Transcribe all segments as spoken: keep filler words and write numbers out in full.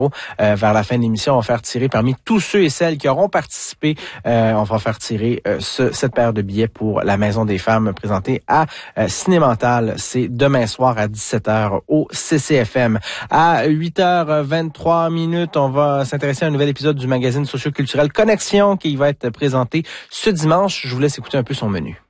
Euh, vers la fin de l'émission, on va faire tirer parmi tous ceux et celles qui auront participé, euh, on va faire tirer euh, ce, cette paire de billets pour la Maison des Femmes présentée à euh, Cinémental. C'est demain soir à dix-sept heures au C C F M. À huit heures vingt-trois minutes, on va s'intéresser à un nouvel épisode du magazine socio-culturel Connexion qui va être présenté ce dimanche. Je vous laisse écouter un peu son menu.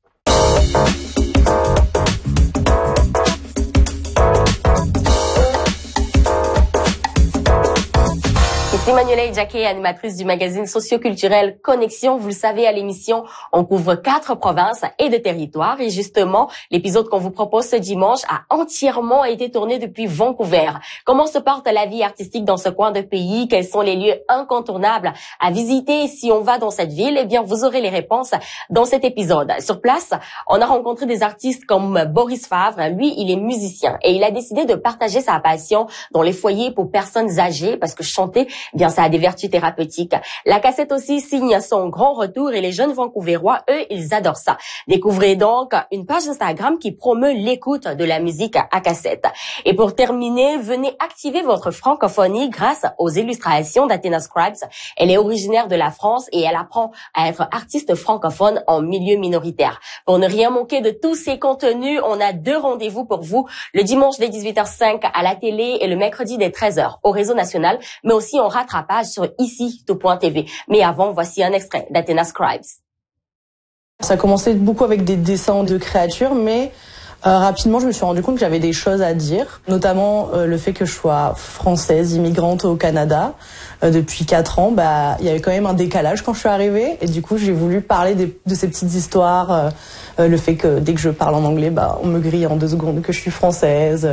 Ici Manuela Jacquet, animatrice du magazine socio-culturel Connexion. Vous le savez, à l'émission, on couvre quatre provinces et de territoires. Et justement, l'épisode qu'on vous propose ce dimanche a entièrement été tourné depuis Vancouver. Comment se porte la vie artistique dans ce coin de pays? Quels sont les lieux incontournables à visiter si on va dans cette ville? Eh bien, vous aurez les réponses dans cet épisode. Sur place, on a rencontré des artistes comme Boris Favre. Lui, il est musicien et il a décidé de partager sa passion dans les foyers pour personnes âgées parce que chanter, bien, ça a des vertus thérapeutiques. La cassette aussi signe son grand retour et les jeunes Vancouverois, eux, ils adorent ça. Découvrez donc une page Instagram qui promeut l'écoute de la musique à cassette. Et pour terminer, venez activer votre francophonie grâce aux illustrations d'Athena Scribes. Elle est originaire de la France et elle apprend à être artiste francophone en milieu minoritaire. Pour ne rien manquer de tous ces contenus, on a deux rendez-vous pour vous. Le dimanche dès dix-huit heures cinq à la télé et le mercredi dès treize heures au réseau national, mais aussi en rattrapage sur ici tout point t v. Mais avant, voici un extrait d'Athena Scribes. Ça a commencé beaucoup avec des dessins de créatures, mais euh, rapidement, je me suis rendu compte que j'avais des choses à dire, notamment euh, le fait que je sois française, immigrante au Canada. Euh, depuis quatre ans, bah, il y avait quand même un décalage quand je suis arrivée. Et du coup, j'ai voulu parler des, de ces petites histoires. Euh, euh, le fait que dès que je parle en anglais, bah, on me grille en deux secondes que je suis française.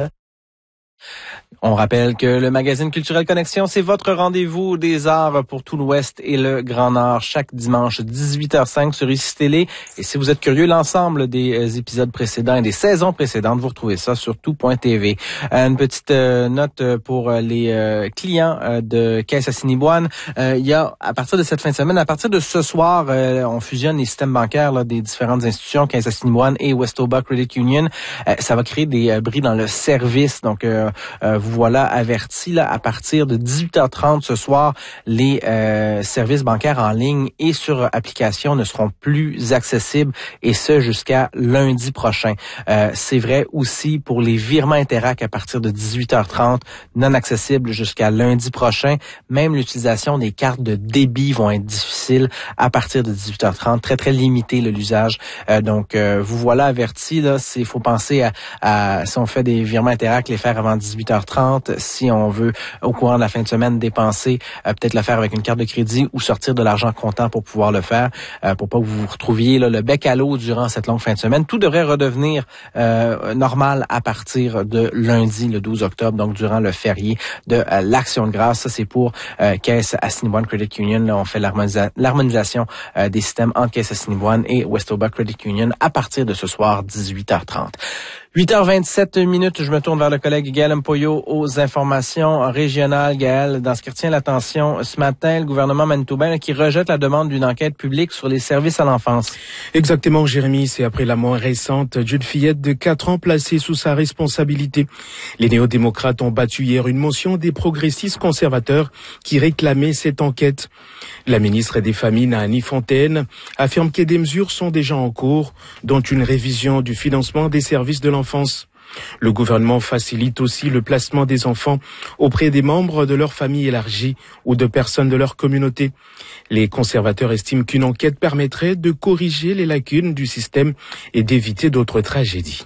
On rappelle que le magazine Culturel Connexion, c'est votre rendez-vous des arts pour tout l'Ouest et le Grand Nord chaque dimanche dix-huit heures cinq sur I C I Télé. Et si vous êtes curieux, l'ensemble des épisodes précédents et des saisons précédentes, vous retrouvez ça sur tout point t v. Une petite note pour les clients de Caisse Assiniboine. Il y a, à partir de cette fin de semaine, à partir de ce soir, on fusionne les systèmes bancaires là, des différentes institutions, Caisse Assiniboine et Westoba Credit Union. Ça va créer des bris dans le service. Donc, euh, vous voilà averti là, à partir de dix-huit heures trente ce soir, les euh, services bancaires en ligne et sur application ne seront plus accessibles et ce jusqu'à lundi prochain. Euh, c'est vrai aussi pour les virements Interac à partir de dix-huit heures trente, non accessibles jusqu'à lundi prochain. Même l'utilisation des cartes de débit vont être difficiles à partir de dix-huit heures trente, très très limité là, l'usage. Euh, donc euh, vous voilà averti là, il faut penser à, à si on fait des virements Interac, les faire avant dix-huit heures trente. Si on veut, au courant de la fin de semaine, dépenser, euh, peut-être le faire avec une carte de crédit ou sortir de l'argent comptant pour pouvoir le faire, euh, pour pas que vous vous retrouviez là, le bec à l'eau durant cette longue fin de semaine. Tout devrait redevenir euh, normal à partir de lundi, le douze octobre, donc durant le férié de euh, l'Action de grâce. Ça, c'est pour euh, Caisse Assiniboine Credit Union. Là, on fait l'harmonisa- l'harmonisation euh, des systèmes entre Caisse Assiniboine et Westoba Credit Union à partir de ce soir, dix-huit heures trente. huit heures vingt-sept minutes, je me tourne vers le collègue Gaël Mpoyo aux informations régionales. Gaël, dans ce qui retient l'attention ce matin, le gouvernement manitobain qui rejette la demande d'une enquête publique sur les services à l'enfance. Exactement, Jérémy. C'est après la mort récente d'une fillette de quatre ans placée sous sa responsabilité. Les néo-démocrates ont battu hier une motion des progressistes conservateurs qui réclamaient cette enquête. La ministre des Familles, Naani Fontaine, affirme que des mesures sont déjà en cours, dont une révision du financement des services de l'enfance. Le gouvernement facilite aussi le placement des enfants auprès des membres de leur famille élargie ou de personnes de leur communauté. Les conservateurs estiment qu'une enquête permettrait de corriger les lacunes du système et d'éviter d'autres tragédies.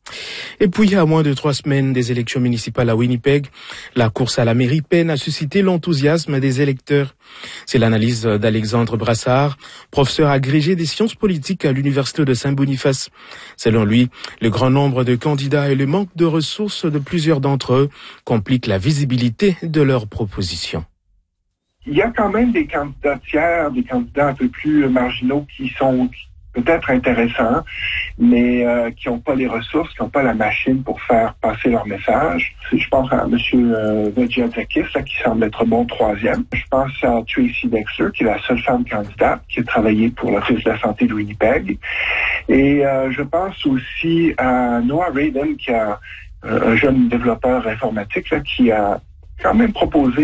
Et puis, à moins de trois semaines des élections municipales à Winnipeg, la course à la mairie peine à susciter l'enthousiasme des électeurs. C'est l'analyse d'Alexandre Brassard, professeur agrégé des sciences politiques à l'Université de Saint-Boniface. Selon lui, le grand nombre de candidats et le manque de ressources de plusieurs d'entre eux compliquent la visibilité de leurs propositions. Il y a quand même des candidats tiers, des candidats un peu plus marginaux qui sont peut-être intéressants, mais euh, qui n'ont pas les ressources, qui n'ont pas la machine pour faire passer leur message. Je pense à M. Euh, Vegiatakis, qui semble être bon troisième. Je pense à Tracy Dexter, qui est la seule femme candidate, qui a travaillé pour l'Office de la santé de Winnipeg. Et euh, je pense aussi à Noah Raiden, qui a euh, un jeune développeur informatique là, qui a quand même proposé